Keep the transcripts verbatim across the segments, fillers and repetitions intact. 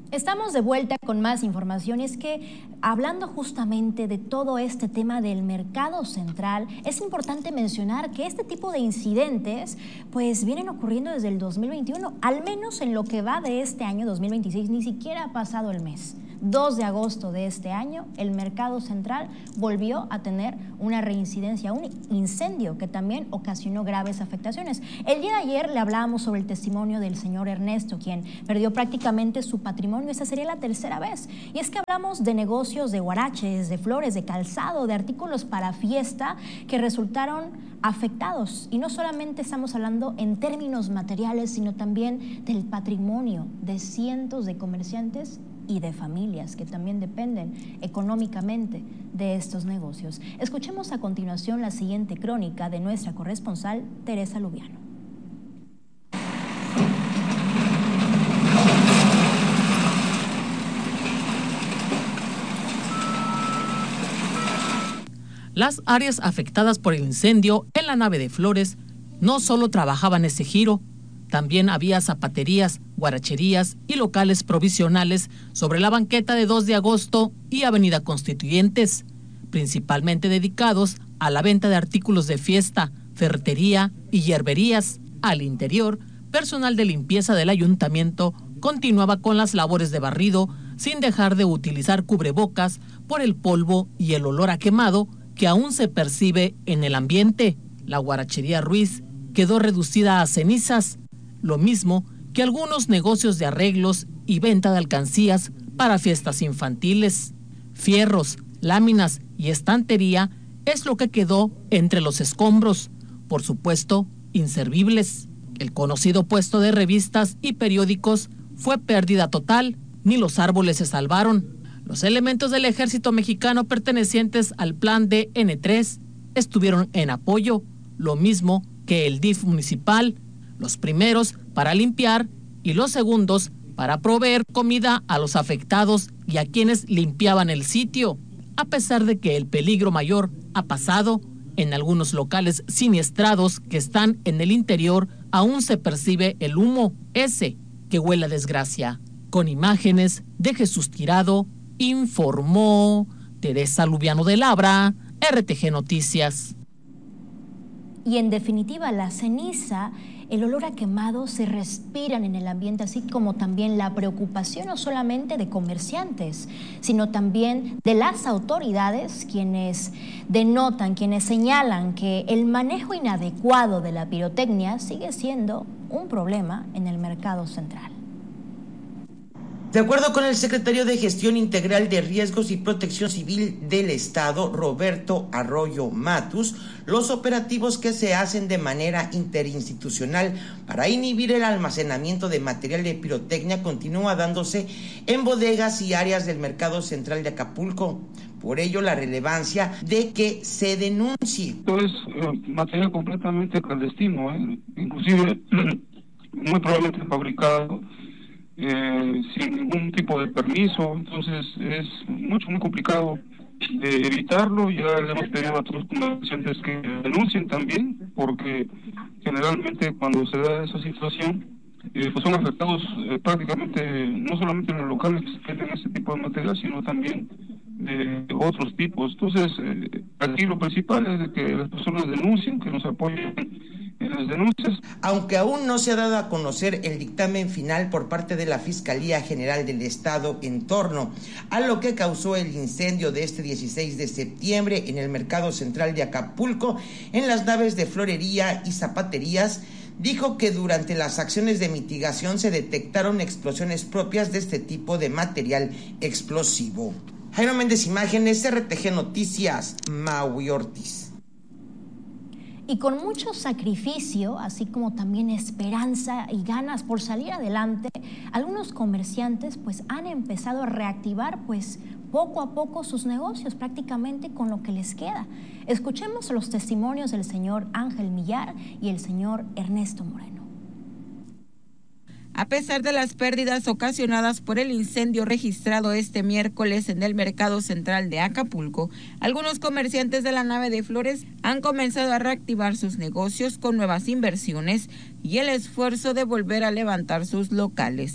Estamos de vuelta con más información. Es que hablando justamente de todo este tema del mercado central, es importante mencionar que este tipo de incidentes pues vienen ocurriendo desde el dos mil veintiuno, al menos en lo que va de este año dos mil veintiséis, ni siquiera ha pasado el mes. dos de agosto de este año, el mercado central volvió a tener una reincidencia, un incendio que también ocasionó graves afectaciones. El día de ayer le hablábamos sobre el testimonio del señor Ernesto, quien perdió prácticamente su patrimonio. Esta sería la tercera vez. Y es que hablamos de negocios de huaraches, de flores, de calzado, de artículos para fiesta que resultaron afectados. Y no solamente estamos hablando en términos materiales, sino también del patrimonio de cientos de comerciantes y de familias que también dependen económicamente de estos negocios. Escuchemos a continuación la siguiente crónica de nuestra corresponsal Teresa Lubiano. Las áreas afectadas por el incendio en la nave de Flores no solo trabajaban ese giro, también había zapaterías, guaracherías y locales provisionales sobre la banqueta de dos de agosto y Avenida Constituyentes, principalmente dedicados a la venta de artículos de fiesta, ferretería y hierberías. Al interior, personal de limpieza del ayuntamiento continuaba con las labores de barrido sin dejar de utilizar cubrebocas por el polvo y el olor a quemado que aún se percibe en el ambiente. La guarachería Ruiz quedó reducida a cenizas, lo mismo que algunos negocios de arreglos y venta de alcancías para fiestas infantiles. Fierros, láminas y estantería es lo que quedó entre los escombros, por supuesto, inservibles. El conocido puesto de revistas y periódicos fue pérdida total, ni los árboles se salvaron. Los elementos del ejército mexicano pertenecientes al plan de ene tres estuvieron en apoyo, lo mismo que el D I F municipal, los primeros para limpiar y los segundos para proveer comida a los afectados y a quienes limpiaban el sitio. A pesar de que el peligro mayor ha pasado, en algunos locales siniestrados que están en el interior aún se percibe el humo, ese que huele a desgracia. Con imágenes de Jesús Tirado, informó Teresa Lubiano de Labra, R T G Noticias. Y en definitiva, la ceniza, el olor a quemado se respiran en el ambiente, así como también la preocupación no solamente de comerciantes, sino también de las autoridades, quienes denotan, quienes señalan que el manejo inadecuado de la pirotecnia sigue siendo un problema en el mercado central. De acuerdo con el secretario de Gestión Integral de Riesgos y Protección Civil del Estado, Roberto Arroyo Matus, los operativos que se hacen de manera interinstitucional para inhibir el almacenamiento de material de pirotecnia continúa dándose en bodegas y áreas del mercado central de Acapulco. Por ello, la relevancia de que se denuncie. Esto es eh, material completamente clandestino, ¿eh? Inclusive muy probablemente fabricado Eh, sin ningún tipo de permiso, entonces es mucho, muy complicado de evitarlo. Ya le hemos pedido a todos los comerciantes que denuncien también, porque generalmente cuando se da esa situación, eh, pues son afectados eh, prácticamente no solamente los locales que tienen ese tipo de material, sino también de otros tipos. Entonces, eh, aquí lo principal es de que las personas denuncien, que nos apoyen en las denuncias. Aunque aún no se ha dado a conocer el dictamen final por parte de la Fiscalía General del Estado en torno a lo que causó el incendio de este dieciséis de septiembre en el mercado central de Acapulco, en las naves de florería y zapaterías, dijo que durante las acciones de mitigación se detectaron explosiones propias de este tipo de material explosivo. Jairo Méndez, imágenes, R T G Noticias, Maui Ortiz. Y con mucho sacrificio, así como también esperanza y ganas por salir adelante, algunos comerciantes pues han empezado a reactivar pues poco a poco sus negocios, prácticamente con lo que les queda. Escuchemos los testimonios del señor Ángel Millar y el señor Ernesto Moreno. A pesar de las pérdidas ocasionadas por el incendio registrado este miércoles en el mercado central de Acapulco, algunos comerciantes de la nave de Flores han comenzado a reactivar sus negocios con nuevas inversiones y el esfuerzo de volver a levantar sus locales.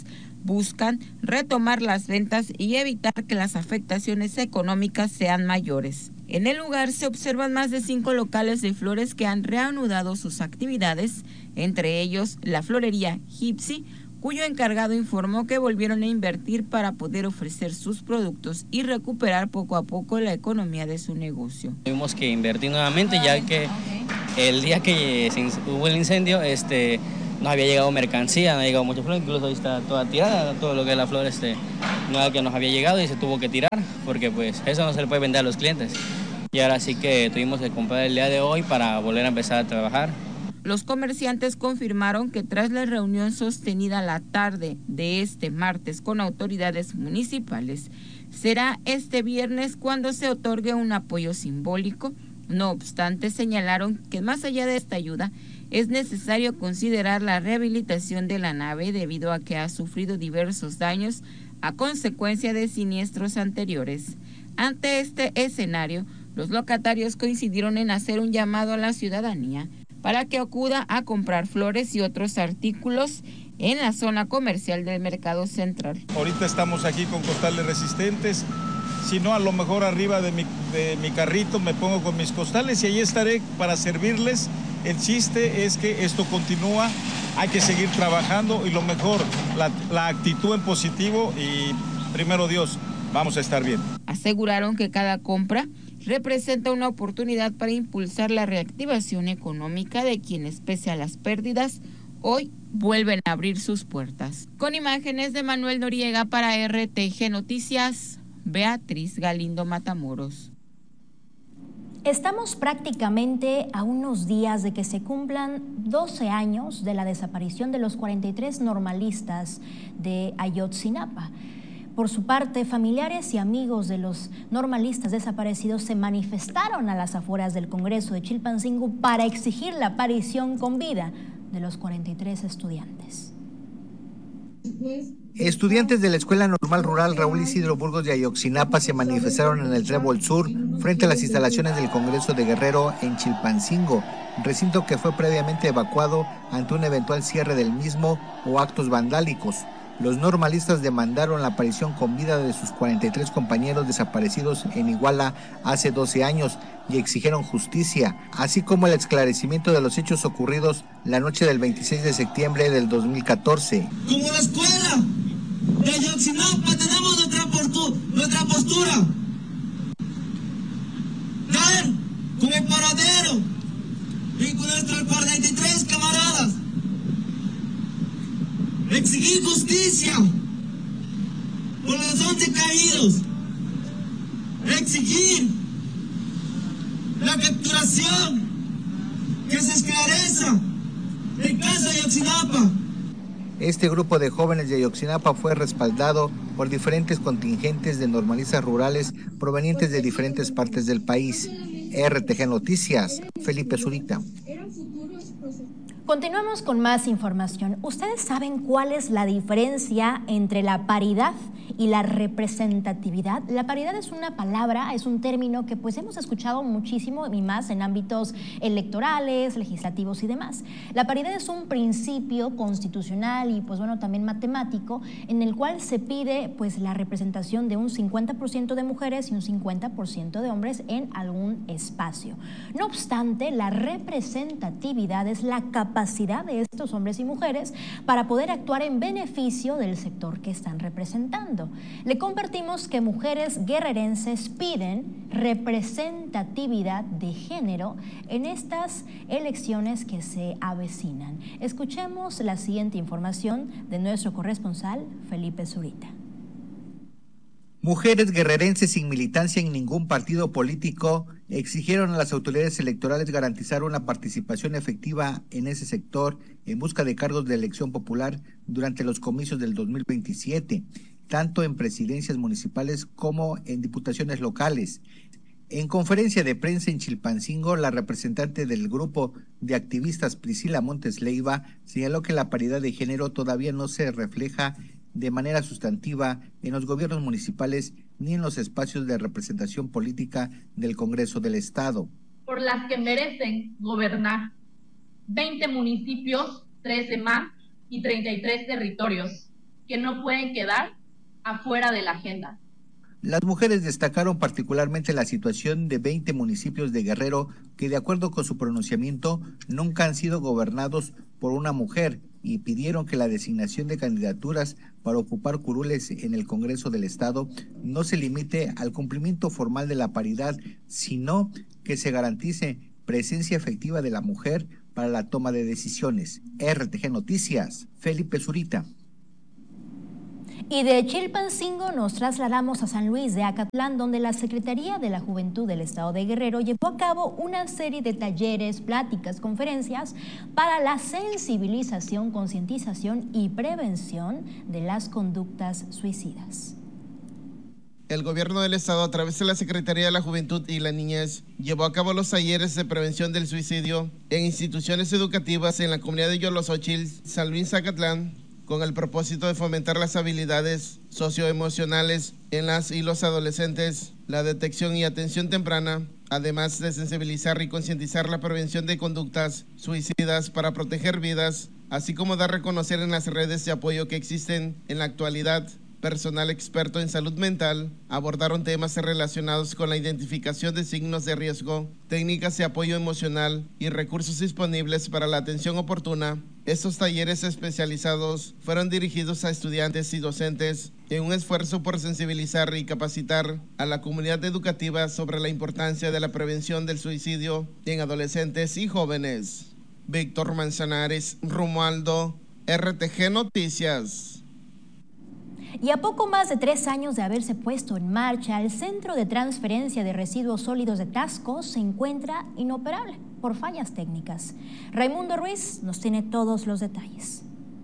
buscan retomar las ventas y evitar que las afectaciones económicas sean mayores. En el lugar se observan más de cinco locales de flores que han reanudado sus actividades, entre ellos la florería Gypsy, cuyo encargado informó que volvieron a invertir para poder ofrecer sus productos y recuperar poco a poco la economía de su negocio. Tuvimos que invertir nuevamente ya que el día que hubo el incendio este, no había llegado mercancía, no había llegado mucha flor, incluso ahí está toda tirada, todo lo que es la flor este, nueva que nos había llegado y se tuvo que tirar porque pues eso no se le puede vender a los clientes. Y ahora sí que tuvimos que comprar el día de hoy para volver a empezar a trabajar. Los comerciantes confirmaron que tras la reunión sostenida la tarde de este martes con autoridades municipales, será este viernes cuando se otorgue un apoyo simbólico. No obstante, señalaron que más allá de esta ayuda, es necesario considerar la rehabilitación de la nave debido a que ha sufrido diversos daños a consecuencia de siniestros anteriores. Ante este escenario, los locatarios coincidieron en hacer un llamado a la ciudadanía para que acuda a comprar flores y otros artículos en la zona comercial del Mercado Central. Ahorita estamos aquí con costales resistentes, si no a lo mejor arriba de mi, de mi carrito me pongo con mis costales y ahí estaré para servirles. El chiste es que esto continúa, hay que seguir trabajando y lo mejor, la, la actitud en positivo y primero Dios, vamos a estar bien. Aseguraron que cada compra representa una oportunidad para impulsar la reactivación económica de quienes, pese a las pérdidas, hoy vuelven a abrir sus puertas. Con imágenes de Manuel Noriega para R T G Noticias, Beatriz Galindo Matamoros. Estamos prácticamente a unos días de que se cumplan doce años de la desaparición de los cuarenta y tres normalistas de Ayotzinapa. Por su parte, familiares y amigos de los normalistas desaparecidos se manifestaron a las afueras del Congreso de Chilpancingo para exigir la aparición con vida de los cuarenta y tres estudiantes. Estudiantes de la Escuela Normal Rural Raúl Isidro Burgos de Ayotzinapa se manifestaron en el Trébol Sur frente a las instalaciones del Congreso de Guerrero en Chilpancingo, recinto que fue previamente evacuado ante un eventual cierre del mismo o actos vandálicos. Los normalistas demandaron la aparición con vida de sus cuarenta y tres compañeros desaparecidos en Iguala hace doce años y exigieron justicia, así como el esclarecimiento de los hechos ocurridos la noche del veintiséis de septiembre del dos mil catorce. Como la escuela de Ayotzinapa tenemos nuestra, postu nuestra postura. Dar con el paradero y con nuestros cuarenta y tres camaradas. Exigir justicia por los once caídos. Exigir la capturación, que se esclarezca el caso de Ayotzinapa. Este grupo de jóvenes de Ayotzinapa fue respaldado por diferentes contingentes de normalistas rurales provenientes de diferentes partes del país. R T G Noticias, Felipe Zurita. Continuamos con más información. ¿Ustedes saben cuál es la diferencia entre la paridad y la representatividad? La paridad es una palabra, es un término que pues hemos escuchado muchísimo y más en ámbitos electorales, legislativos y demás. La paridad es un principio constitucional y pues bueno también matemático en el cual se pide pues la representación de un cincuenta por ciento de mujeres y un cincuenta por ciento de hombres en algún espacio. No obstante, la representatividad es la capacidad capacidad de estos hombres y mujeres para poder actuar en beneficio del sector que están representando. Le compartimos que mujeres guerrerenses piden representatividad de género en estas elecciones que se avecinan. Escuchemos la siguiente información de nuestro corresponsal Felipe Zurita. Mujeres guerrerenses sin militancia en ningún partido político exigieron a las autoridades electorales garantizar una participación efectiva en ese sector en busca de cargos de elección popular durante los comicios del dos mil veintisiete, tanto en presidencias municipales como en diputaciones locales. En conferencia de prensa en Chilpancingo, la representante del grupo de activistas Priscila Montes Leiva señaló que la paridad de género todavía no se refleja de manera sustantiva en los gobiernos municipales ni en los espacios de representación política del Congreso del Estado. Por las que merecen gobernar veinte municipios, trece más y treinta y tres territorios. que no pueden quedar afuera de la agenda. Las mujeres destacaron particularmente la situación de veinte municipios de Guerrero que, de acuerdo con su pronunciamiento, nunca han sido gobernados por una mujer, y pidieron que la designación de candidaturas para ocupar curules en el Congreso del Estado no se limite al cumplimiento formal de la paridad, sino que se garantice presencia efectiva de la mujer para la toma de decisiones. R T G Noticias, Felipe Zurita. Y de Chilpancingo nos trasladamos a San Luis de Acatlán, donde la Secretaría de la Juventud del Estado de Guerrero llevó a cabo una serie de talleres, pláticas, conferencias para la sensibilización, concientización y prevención de las conductas suicidas. El gobierno del estado, a través de la Secretaría de la Juventud y la Niñez, llevó a cabo los talleres de prevención del suicidio en instituciones educativas en la comunidad de Yoloxóchitl, San Luis Acatlán, con el propósito de fomentar las habilidades socioemocionales en las y los adolescentes, la detección y atención temprana, además de sensibilizar y concientizar la prevención de conductas suicidas para proteger vidas, así como dar a reconocer en las redes de apoyo que existen en la actualidad. Personal experto en salud mental abordaron temas relacionados con la identificación de signos de riesgo, técnicas de apoyo emocional y recursos disponibles para la atención oportuna. Estos talleres especializados fueron dirigidos a estudiantes y docentes en un esfuerzo por sensibilizar y capacitar a la comunidad educativa sobre la importancia de la prevención del suicidio en adolescentes y jóvenes. Víctor Manzanares, Romualdo, R T G Noticias. Y a poco más de tres años de haberse puesto en marcha, el Centro de Transferencia de Residuos Sólidos de Taxco se encuentra inoperable por fallas técnicas. Raimundo Ruiz nos tiene todos los detalles.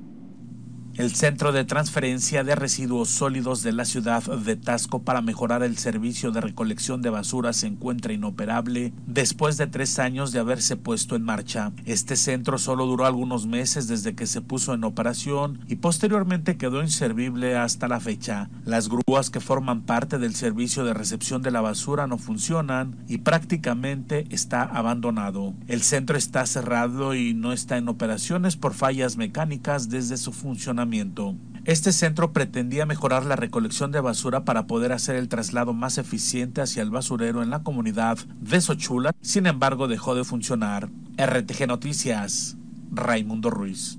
El Centro de Transferencia de Residuos Sólidos de la ciudad de Taxco para mejorar el servicio de recolección de basura se encuentra inoperable después de tres años de haberse puesto en marcha. Este centro solo duró algunos meses desde que se puso en operación y posteriormente quedó inservible hasta la fecha. Las grúas que forman parte del servicio de recepción de la basura no funcionan y prácticamente está abandonado. El centro está cerrado y no está en operaciones por fallas mecánicas desde su funcionamiento. Este centro pretendía mejorar la recolección de basura para poder hacer el traslado más eficiente hacia el basurero en la comunidad de Xochula, sin embargo dejó de funcionar. R T G Noticias, Raimundo Ruiz.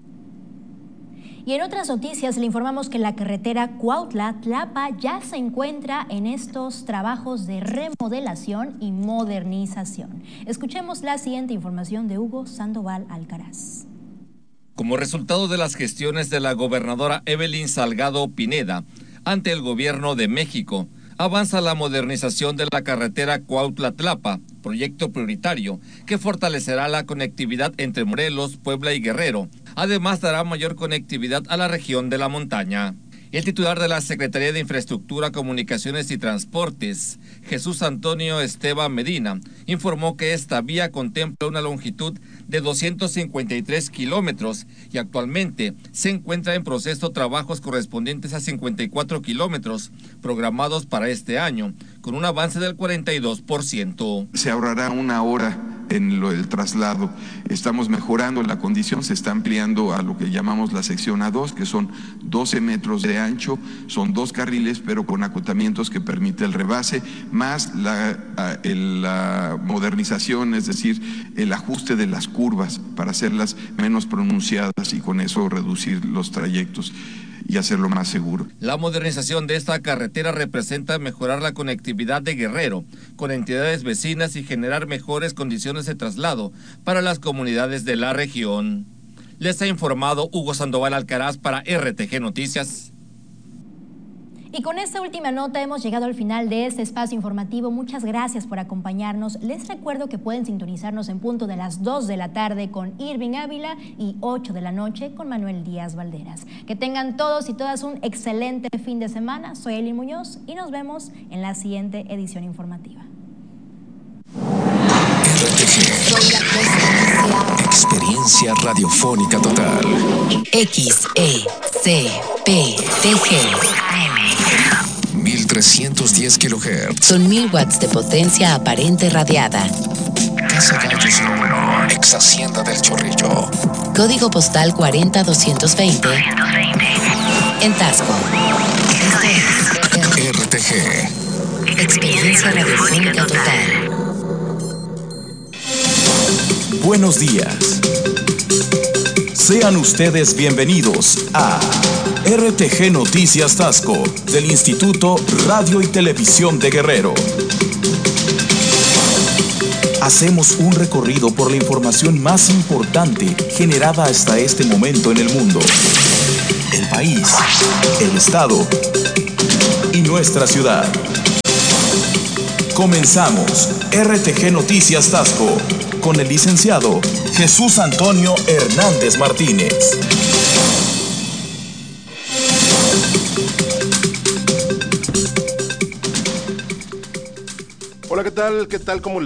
Y en otras noticias le informamos que la carretera Cuautla-Tlapa ya se encuentra en estos trabajos de remodelación y modernización. Escuchemos la siguiente información de Hugo Sandoval Alcaraz. Como resultado de las gestiones de la gobernadora Evelyn Salgado Pineda ante el gobierno de México, avanza la modernización de la carretera Cuautla-Tlapa, proyecto prioritario que fortalecerá la conectividad entre Morelos, Puebla y Guerrero. Además, dará mayor conectividad a la región de la montaña. El titular de la Secretaría de Infraestructura, Comunicaciones y Transportes, Jesús Antonio Esteban Medina, informó que esta vía contempla una longitud de doscientos cincuenta y tres kilómetros y actualmente se encuentra en proceso trabajos correspondientes a cincuenta y cuatro kilómetros programados para este año, con un avance del cuarenta y dos por ciento. Se ahorrará una hora en lo del traslado. Estamos mejorando la condición, se está ampliando a lo que llamamos la sección A dos, que son doce metros de ancho, son dos carriles, pero con acotamientos que permite el rebase, más la, el, la modernización, es decir, el ajuste de las curvas para hacerlas menos pronunciadas y con eso reducir los trayectos y hacerlo más seguro. La modernización de esta carretera representa mejorar la conectividad de Guerrero con entidades vecinas y generar mejores condiciones de traslado para las comunidades de la región. Les ha informado Hugo Sandoval Alcaraz para R T G Noticias. Y con esta última nota hemos llegado al final de este espacio informativo. Muchas gracias por acompañarnos. Les recuerdo que pueden sintonizarnos en punto de las dos de la tarde con Irving Ávila y ocho de la noche con Manuel Díaz Valderas. Que tengan todos y todas un excelente fin de semana. Soy Eli Muñoz y nos vemos en la siguiente edición informativa. R T G. Experiencia radiofónica total. X E C P T G. mil trescientos diez kilohertz. Son mil watts de potencia aparente radiada. Casa Gallos número. Ex Hacienda del Chorrillo. Código postal cuarenta doscientos veinte. en Taxco. R T G. Experiencia radiofónica total. Buenos días. Sean ustedes bienvenidos a R T G Noticias Taxco del Instituto Radio y Televisión de Guerrero. Hacemos un recorrido por la información más importante generada hasta este momento en el mundo, el país, el estado y nuestra ciudad. Comenzamos R T G Noticias Taxco con el licenciado Jesús Antonio Hernández Martínez. Hola, ¿qué tal? ¿Qué tal? ¿Cómo le